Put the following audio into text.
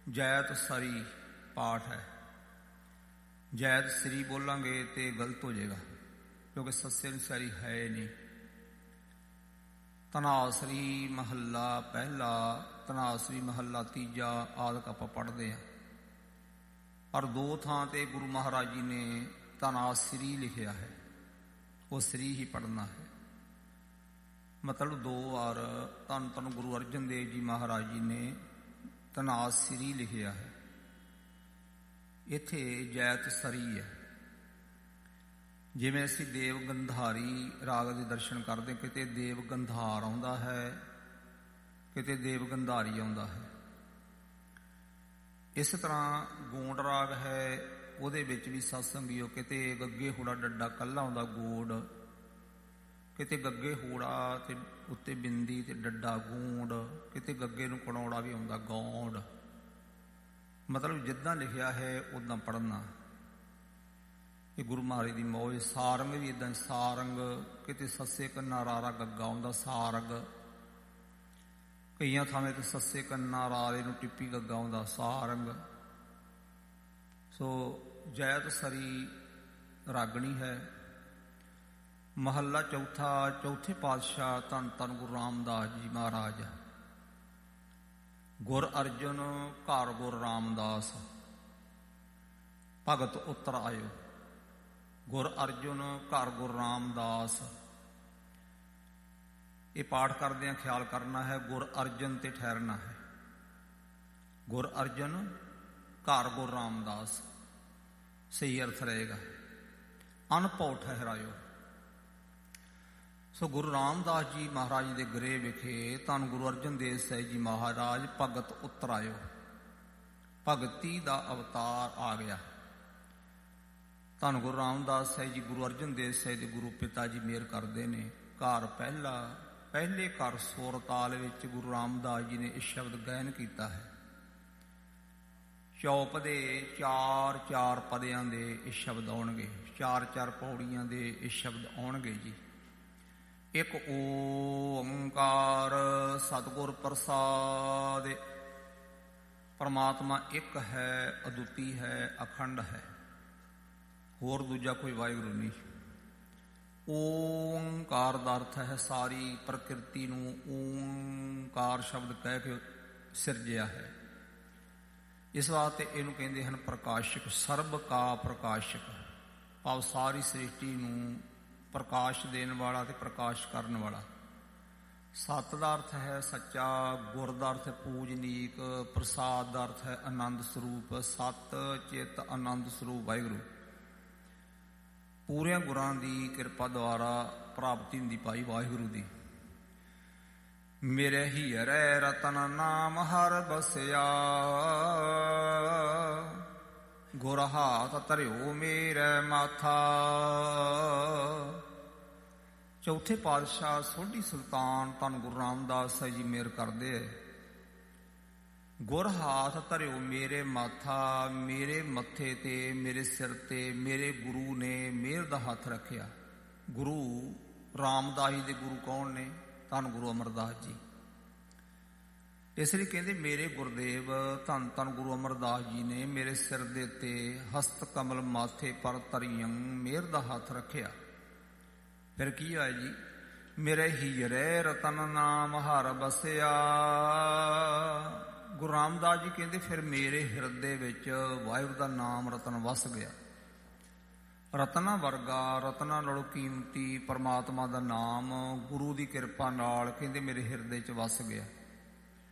ਜੈਤ ਸਰੀ ਪਾਠ ਹੈ। ਜੈਤ ਸ੍ਰੀ ਬੋਲਾਂਗੇ ਤੇ ਗਲਤ ਹੋ ਜਾਏਗਾ, ਕਿਉਂਕਿ ਸੱਸੇ ਅਨੁਸਾਰੀ ਹੈ ਨਹੀਂ। ਧਨਾਸਰੀ ਮਹੱਲਾ ਪਹਿਲਾ, ਧਨਾਸਰੀ ਮਹੱਲਾ ਤੀਜਾ ਆਦਿਕ ਆਪਾਂ ਪੜ੍ਹਦੇ ਹਾਂ। ਪਰ ਦੋ ਥਾਂ ਤੇ ਗੁਰੂ ਮਹਾਰਾਜ ਜੀ ਨੇ ਧਨਾਸਰੀ ਲਿਖਿਆ ਹੈ, ਉਹ ਸ੍ਰੀ ਹੀ ਪੜ੍ਹਨਾ ਹੈ। ਮਤਲਬ ਦੋ ਵਾਰ ਧੰਨ ਧੰਨ ਗੁਰੂ ਅਰਜਨ ਦੇਵ ਜੀ ਮਹਾਰਾਜ ਜੀ ਨੇ ਧਨਾਸਰੀ ਲਿਖਿਆ ਹੈ। ਇੱਥੇ ਜੈਤ ਸਰੀ ਹੈ। ਜਿਵੇਂ ਅਸੀਂ ਦੇਵ ਗੰਧਾਰੀ ਰਾਗ ਦੇ ਦਰਸ਼ਨ ਕਰਦੇ, ਕਿਤੇ ਦੇਵ ਗੰਧਾਰ ਆਉਂਦਾ ਹੈ, ਕਿਤੇ ਦੇਵ ਗੰਧਾਰੀ ਆਉਂਦਾ ਹੈ। ਇਸ ਤਰ੍ਹਾਂ ਗੋਂਡ ਰਾਗ ਹੈ, ਉਹਦੇ ਵਿੱਚ ਵੀ ਸਤਸੰਗੀਓ ਕਿਤੇ ਗੱਗੇ ਹੋੜਾ ਡੱਡਾ ਕੱਲਾ ਆਉਂਦਾ ਗੋਡ, ਕਿਤੇ ਗੱਗੇ ਹੋੜਾ ਤੇ ਉੱਤੇ ਬਿੰਦੀ ਤੇ ਡੱਡਾ ਗੋਂਡ, ਕਿਤੇ ਗੱਗੇ ਨੂੰ ਕਣੌੜਾ ਵੀ ਆਉਂਦਾ ਗੌਂਡ। ਮਤਲਬ ਜਿੱਦਾਂ ਲਿਖਿਆ ਹੈ ਉੱਦਾਂ ਪੜ੍ਹਨਾ। ਇਹ ਗੁਰੂ ਮਹਾਰਾਜ ਦੀ ਮੌਜ। ਸਾਰੰਗ ਵੀ ਇੱਦਾਂ, ਸਾਰੰਗ ਕਿਤੇ ਸੱਸੇ ਕੰਨਾ ਰਾਰਾ ਗੱਗਾ ਆਉਂਦਾ ਸਾਰਗ, ਕਈਆਂ ਥਾਵੇਂ ਤੇ ਸੱਸੇ ਕੰਨਾ ਰਾਰੇ ਨੂੰ ਟਿੱਪੀ ਗੱਗਾ ਆਉਂਦਾ ਸਾਰੰਗ। ਸੋ ਜੈਤ ਸਰੀ ਰਾਗਣੀ ਹੈ। ਮਹੱਲਾ ਚੌਥਾ, ਚੌਥੇ ਪਾਤਸ਼ਾਹ ਧੰਨ ਧੰਨ ਗੁਰੂ ਰਾਮਦਾਸ ਜੀ ਮਹਾਰਾਜ। ਗੁਰ ਅਰਜਨ ਘਰ ਗੁਰ ਰਾਮਦਾਸ ਭਗਤ ਉਤਰ ਆਇਓ। ਗੁਰ ਅਰਜਨ ਘਰ ਗੁਰ ਰਾਮਦਾਸ। ਇਹ ਪਾਠ ਕਰਦਿਆਂ ਖਿਆਲ ਕਰਨਾ ਹੈ, ਗੁਰ ਅਰਜਨ ਤੇ ਠਹਿਰਨਾ ਹੈ। ਗੁਰ ਅਰਜਨ ਘਰ ਗੁਰ ਰਾਮਦਾਸ ਸਹੀ ਅਰਥ ਰਹੇਗਾ। ਅਨਭਉ ਠਹਿਰਾਇਓ। ਸੋ ਗੁਰੂ ਰਾਮਦਾਸ ਜੀ ਮਹਾਰਾਜ ਦੇ ਗ੍ਰਹਿ ਵਿਖੇ ਧੰਨ ਗੁਰੂ ਅਰਜਨ ਦੇਵ ਸਾਹਿਬ ਜੀ ਮਹਾਰਾਜ ਭਗਤ ਉਤਰ ਆਇਓ। ਭਗਤੀ ਦਾ ਅਵਤਾਰ ਆ ਗਿਆ। ਧੰਨ ਗੁਰੂ ਰਾਮਦਾਸ ਸਾਹਿਬ ਜੀ ਗੁਰੂ ਅਰਜਨ ਦੇਵ ਸਾਹਿਬ ਦੇ ਗੁਰੂ ਪਿਤਾ ਜੀ ਮਿਹਰ ਕਰਦੇ ਨੇ। ਘਰ ਪਹਿਲਾ, ਪਹਿਲੇ ਘਰ ਸੁਰ ਤਾਲ ਵਿੱਚ ਗੁਰੂ ਰਾਮਦਾਸ ਜੀ ਨੇ ਇਹ ਸ਼ਬਦ ਗਾਇਨ ਕੀਤਾ ਹੈ। ਚੌਪ ਦੇ 4-4 ਪਦਿਆਂ ਦੇ ਇਹ ਸ਼ਬਦ ਆਉਣਗੇ, 4-4 ਪੌੜੀਆਂ ਦੇ ਇਹ ਸ਼ਬਦ ਆਉਣਗੇ ਜੀ। ਇੱਕ ਓੰਕਾਰ ਸਤਿਗੁਰ ਪ੍ਰਸਾਦ। ਪਰਮਾਤਮਾ ਇੱਕ ਹੈ, ਅਦੁੱਤੀ ਹੈ, ਅਖੰਡ ਹੈ, ਹੋਰ ਦੂਜਾ ਕੋਈ ਵਾਹਿਗੁਰੂ ਨਹੀਂ। ਓੰਕਾਰ ਦਾ ਅਰਥ ਹੈ ਸਾਰੀ ਪ੍ਰਕਿਰਤੀ ਨੂੰ ਓੰਕਾਰ ਸ਼ਬਦ ਕਹਿ ਕੇ ਸਿਰਜਿਆ ਹੈ। ਇਸ ਵਾਸਤੇ ਇਹਨੂੰ ਕਹਿੰਦੇ ਹਨ ਪ੍ਰਕਾਸ਼ਕ, ਸਰਬ ਕਾ ਪ੍ਰਕਾਸ਼ਕ, ਭਾਵ ਸਾਰੀ ਸ੍ਰਿਸ਼ਟੀ ਨੂੰ ਪ੍ਰਕਾਸ਼ ਦੇਣ ਵਾਲਾ ਤੇ ਪ੍ਰਕਾਸ਼ ਕਰਨ ਵਾਲਾ। ਸਤ ਦਾ ਅਰਥ ਹੈ ਸੱਚਾ, ਗੁਰ ਦਾ ਅਰਥ ਹੈ ਪੂਜਨੀਕ, ਪ੍ਰਸਾਦ ਦਾ ਅਰਥ ਹੈ ਆਨੰਦ ਸਰੂਪ। ਸਤ ਚਿਤ ਆਨੰਦ ਸਰੂਪ ਵਾਹਿਗੁਰੂ। ਪੂਰਿਆਂ ਗੁਰਾਂ ਦੀ ਕਿਰਪਾ ਦੁਆਰਾ ਪ੍ਰਾਪਤੀ ਹੁੰਦੀ ਪਾਈ ਵਾਹਿਗੁਰੂ ਦੀ। ਮੇਰੇ ਹੀਰੇ ਰਤਨ ਨਾਮ ਹਰ ਬਸਿਆ, ਗੁਰ ਹਾਥ ਧਰਿਓ ਮੇਰੇ ਮਾਥਾ। ਚੌਥੇ ਪਾਤਸ਼ਾਹ ਸੋਢੀ ਸੁਲਤਾਨ ਧੰਨ ਗੁਰੂ ਰਾਮਦਾਸ ਸਾਹਿਬ ਜੀ ਮਿਹਰ ਕਰਦੇ। ਗੁਰ ਹਾਥ ਧਰਿਓ ਮੇਰੇ ਮਾਥਾ, ਮੇਰੇ ਮੱਥੇ ਤੇ, ਮੇਰੇ ਸਿਰ ਤੇ ਮੇਰੇ ਗੁਰੂ ਨੇ ਮਿਹਰ ਦਾ ਹੱਥ ਰੱਖਿਆ। ਗੁਰੂ ਰਾਮਦਾਸ ਜੀ ਦੇ ਗੁਰੂ ਕੌਣ ਨੇ? ਧੰਨ ਗੁਰੂ ਅਮਰਦਾਸ ਜੀ। ਇਸ ਲਈ ਕਹਿੰਦੇ ਮੇਰੇ ਗੁਰਦੇਵ ਧੰਨ ਧੰਨ ਗੁਰੂ ਅਮਰਦਾਸ ਜੀ ਨੇ ਮੇਰੇ ਸਿਰ ਦੇ ਉੱਤੇ ਹਸਤ ਕਮਲ ਮਾਥੇ ਪਰ ਧਰਿਅੰ ਮਿਹਰ ਦਾ ਹੱਥ ਰੱਖਿਆ। ਫਿਰ ਕੀ ਹੋਇਆ ਜੀ? ਮੇਰੇ ਹੀਰੇ ਰਤਨ ਨਾਮ ਹਰ ਬਸਿਆ। ਗੁਰੂ ਰਾਮਦਾਸ ਜੀ ਕਹਿੰਦੇ ਫਿਰ ਮੇਰੇ ਹਿਰਦੇ ਵਿੱਚ ਵਾਹਿਗੁਰੂ ਦਾ ਨਾਮ ਰਤਨ ਵਸ ਗਿਆ। ਰਤਨਾ ਵਰਗਾ, ਰਤਨਾ ਨਾਲੋਂ ਕੀਮਤੀ ਪਰਮਾਤਮਾ ਦਾ ਨਾਮ ਗੁਰੂ ਦੀ ਕਿਰਪਾ ਨਾਲ ਕਹਿੰਦੇ ਮੇਰੇ ਹਿਰਦੇ 'ਚ ਵਸ ਗਿਆ।